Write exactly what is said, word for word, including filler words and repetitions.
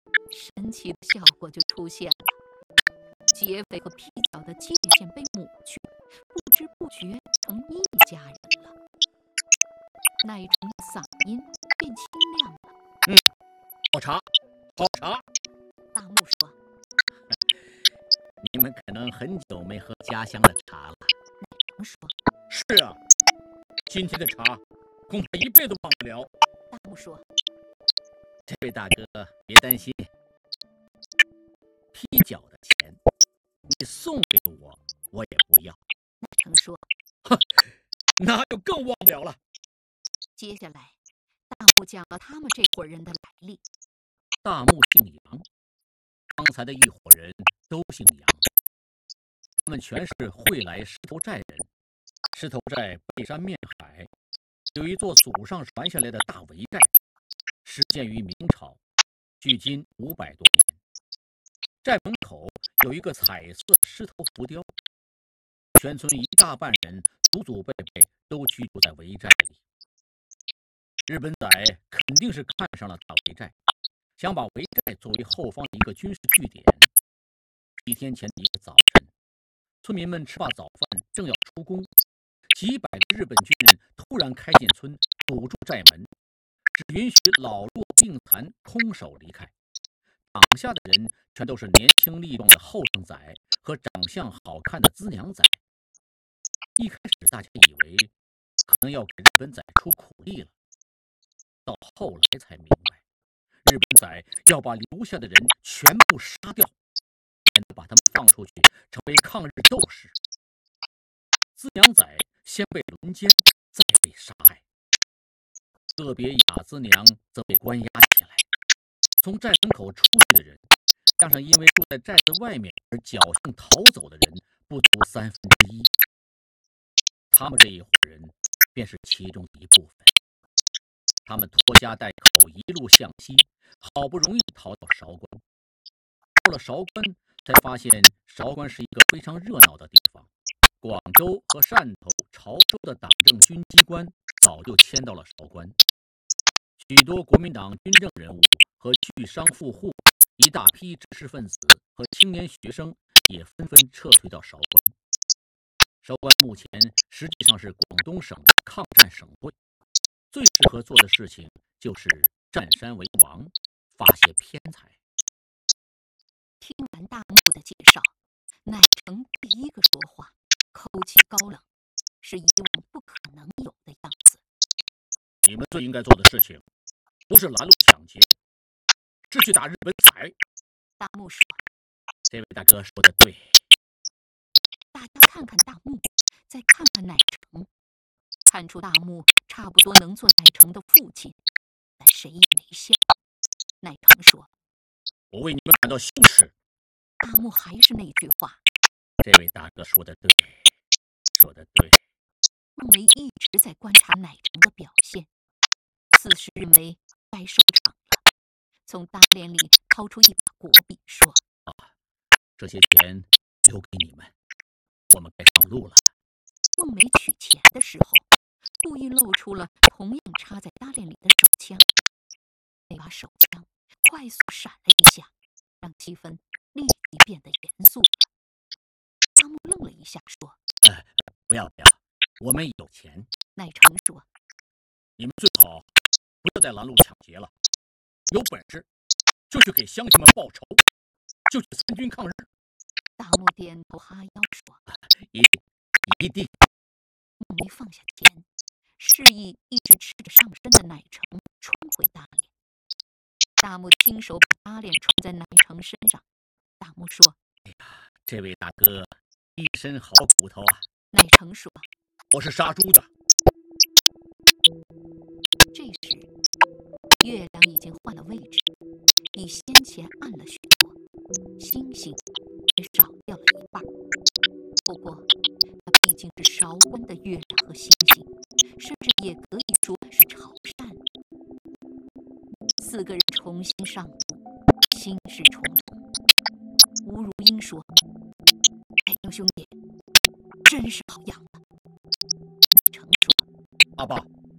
神奇的效果就出现了，劫匪和皮角的界限被抹去，不知不觉成一家人了。奈成的嗓音变清亮了。 嗯，好茶，好茶。 大木说：“ 你们可能很久没喝家乡的茶了。” 奈成说：“ 是啊，今天的茶恐怕一辈子忘不了。” 大木说：“ 这位大哥，别担心，劈脚的钱你送给我，我也不要。” 奈成说：“ 哼，那就更忘不了了。” 接下来，大木讲了他们这伙人的来历。 大木姓杨，刚才的一伙人都姓杨，他们全是会来石头寨人。石头寨背山面海，有一座祖上传下来的大围寨，始建于明朝，距今五百多年。寨门口有一个彩色狮头浮雕，全村一大半人祖祖辈辈都居住在围寨里。日本仔肯定是看上了大围寨，想把围寨作为后方的一个军事据点。几天前的一个早晨，村民们吃罢早饭，正要出宫，几百个日本军人突然开进村，堵住寨门，只允许老弱病残空手离开。挡下的人全都是年轻力壮的后生仔和长相好看的资娘仔。一开始大家以为可能要给日本仔出苦力了，到后来才明白，日本仔要把留下的人全部杀掉，免得把他们放出去成为抗日斗士。资娘仔先被轮奸，再被杀害，个别哑子娘则被关押起来。从寨门口出去的人，加上因为住在寨子外面而侥幸逃走的人，不足三分之一。他们这一伙人便是其中一部分。他们拖家带口一路向西，好不容易逃到韶关。到了韶关，才发现韶关是一个非常热闹的地方。广州和汕头、潮州的党政军机关早就迁到了韶关，许多国民党军政人物和巨商富户，一大批知识分子和青年学生也纷纷撤退到韶关。韶关目前实际上是广东省的抗战省会，最适合做的事情就是占山为王，发些偏财。 听完大木的介绍，乃成第一个说话，口气高冷，是以往不可能有的样子。 你们最应该做的事情，不是拦路抢劫，是去打日本仔。 大木说：“ 这位大哥说的对。” 大家看看大木，再看看乃成，看出大木差不多能做乃成的父亲，但谁也没笑。乃成说：“ 我为你们感到羞耻。” 大木还是那句话：“ 这位大哥说的对，说的对。” 孟梅一直在观察乃成的表现，此时认为该收场了，从大链里掏出一把国笔，说：“ 啊，这些钱留给你们，我们该上路了。” 孟梅取钱的时候，故意露出了同样插在大链里的手枪。那把手枪快速闪了一下，让气氛立即变得严肃了。大木愣了一下，说：“ 呃，不要不要，我们有钱。” 乃成说：“ 你们最好不要再拦路抢劫了，有本事就去给乡亲们报仇，就去参军抗日。” 大木点头哈腰说：“ 一定一定。” 孟梅放下钱，示意一直赤着上身的乃成穿回大脸。大木亲手把大脸穿在乃成身上。大木说：“ 哎呀，这位大哥一身好骨头啊！” 乃成说：“ 我是杀猪的。” 这时，月亮已经换了位置，比先前暗了许多，星星也少掉了一半。不过，它毕竟是韶关的月亮和星星，甚至也可以说是潮汕。四个人重新上路，心事重重。吴如英说：“